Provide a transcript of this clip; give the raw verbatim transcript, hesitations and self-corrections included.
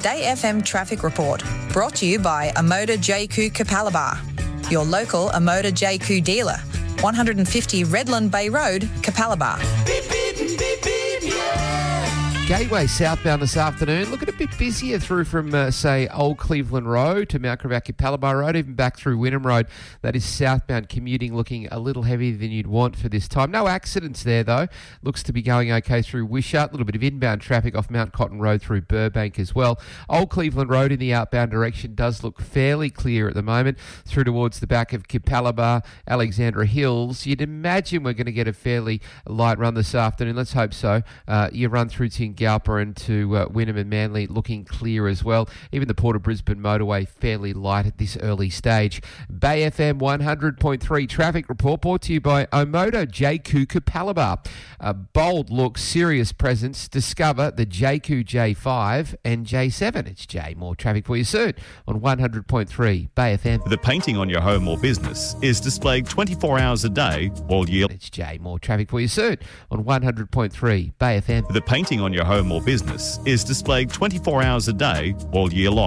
Day F M Traffic Report, brought to you by Amoda J Q Capalaba, your local Amoda J Q dealer, one fifty Redland Bay Road, Capalaba. Beep, beep, beep, beep, yeah. Gateway southbound this afternoon, looking a bit busier through from, uh, say, Old Cleveland Road to Mount Gravatt Capalaba Road, even back through Wynnum Road. That is southbound commuting, looking a little heavier than you'd want for this time. No accidents there, though. Looks to be going okay through Wishart. A little bit of inbound traffic off Mount Cotton Road through Burbank as well. Old Cleveland Road in the outbound direction does look fairly clear at the moment, through towards the back of Capalaba, Alexandra Hills. You'd imagine we're going to get a fairly light run this afternoon. Let's hope so. Uh, you run through Tingalpa and to uh, Wynnum and Manly looking clear as well. Even the Port of Brisbane motorway fairly light at this early stage. Bay F M one hundred point three traffic report brought to you by Omoda J Q Capalaba. A bold look, serious presence. Discover the J Q J five and J seven. It's J. More traffic for you soon on one hundred point three Bay F M. The painting on your home or business is displayed twenty-four hours a day all year. It's J. More traffic for you soon on one hundred point three Bay F M. The painting on your home or business is displayed twenty-four hours a day all year long.